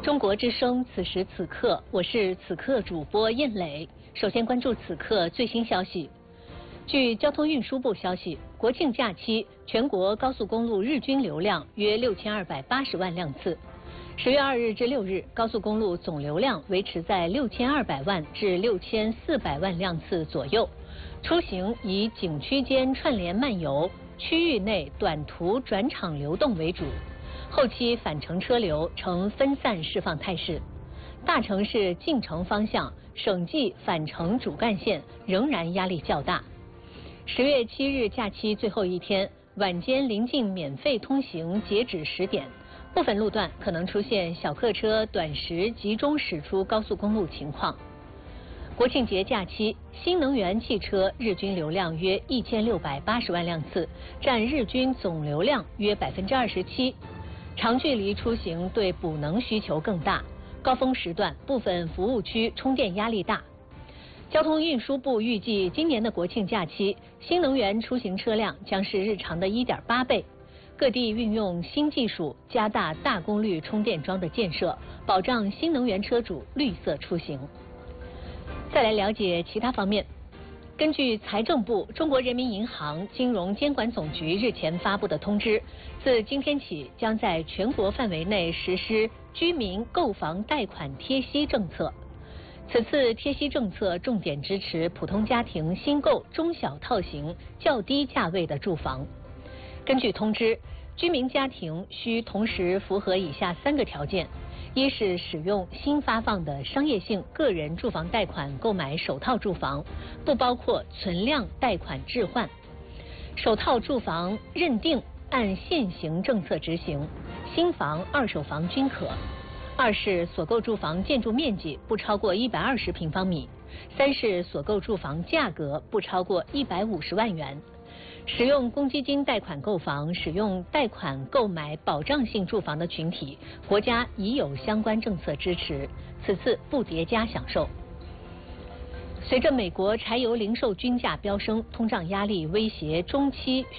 中国之声，此时此刻，我是此刻主播燕磊。首先关注此刻最新消息。据交通运输部消息，国庆假期全国高速公路日均流量约6280万辆次。10月2日至6日，高速公路总流量维持在6200万至6400万辆次左右。出行以景区间串联漫游、区域内短途转场流动为主。后期返程车流呈分散释放态势，大城市进城方向、省际返程主干线仍然压力较大。10月7日假期最后一天，晚间临近免费通行截止时点，部分路段可能出现小客车短时集中驶出高速公路情况。国庆节假期，新能源汽车日均流量约1680万辆次，占日均总流量约27%。长距离出行对补能需求更大，高峰时段部分服务区充电压力大。交通运输部预计，今年的国庆假期，新能源出行车辆将是日常的1.8倍。各地运用新技术，加大大功率充电桩的建设，保障新能源车主绿色出行。再来了解其他方面。根据财政部、中国人民银行金融监管总局日前发布的通知，自今天起将在全国范围内实施居民购房贷款贴息政策。此次贴息政策重点支持普通家庭新购中小套型较低价位的住房。根据通知，居民家庭需同时符合以下3个条件：一是使用新发放的商业性个人住房贷款购买首套住房，不包括存量贷款置换；首套住房认定按现行政策执行，新房、二手房均可；二是所购住房建筑面积不超过120平方米；三是所购住房价格不超过150万元。使用公积金贷款购房、使用贷款购买保障性住房的群体，国家已有相关政策支持，此次不叠加享受。随着美国柴油零售均价飙升，通胀压力威胁中期